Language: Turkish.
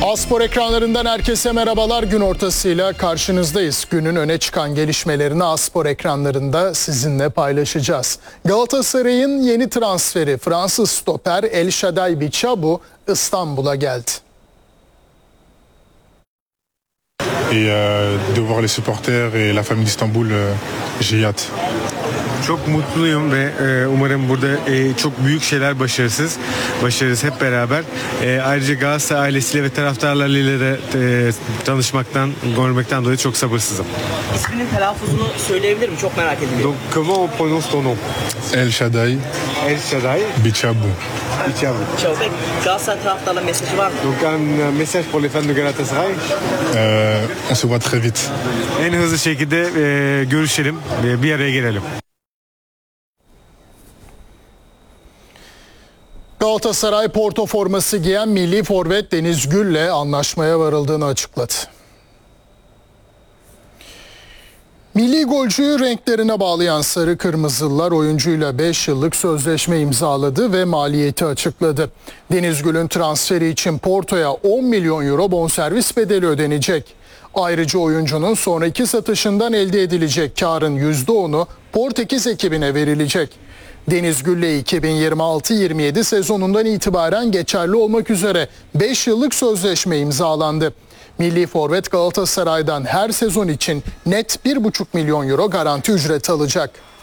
A-Spor ekranlarından herkese merhabalar. Gün ortasıyla karşınızdayız. Günün öne çıkan gelişmelerini A-Spor ekranlarında sizinle paylaşacağız. Galatasaray'ın yeni transferi Fransız stoper El Shaddai Bichabu İstanbul'a geldi. De voir les supporters et la famille d'Istanbul, j'ai hâte. Çok mutluyum ve umarım burada çok büyük şeyler başarırız hep beraber. Ayrıca Galatasaray ailesiyle ve taraftarlarıyla da tanışmaktan, görmekten dolayı çok sabırsızım. İsminin telaffuzunu söyleyebilir mi? Çok merak ediyorum. Donc comment on prononce ton nom? El Shaddai El Shaddai Bichabu. Bichabu. Çavbek, Galatasaray taraftarlarına mesajı var mı? Donc un message pour les fans de Galatasaray. On se voit très vite. En hızlı şekilde görüşelim, bir araya gelelim. Galatasaray Porto forması giyen milli forvet Deniz Gül'le anlaşmaya varıldığını açıkladı. Milli golcüyü renklerine bağlayan Sarı Kırmızılılar oyuncuyla 5 yıllık sözleşme imzaladı ve maliyeti açıkladı. Deniz Gül'ün transferi için Porto'ya 10 milyon euro bonservis bedeli ödenecek. Ayrıca oyuncunun sonraki satışından elde edilecek karın %10'u Portekiz ekibine verilecek. Deniz Gül'le 2026-27 sezonundan itibaren geçerli olmak üzere 5 yıllık sözleşme imzalandı. Milli forvet Galatasaray'dan her sezon için net 1,5 milyon euro garanti ücret alacak.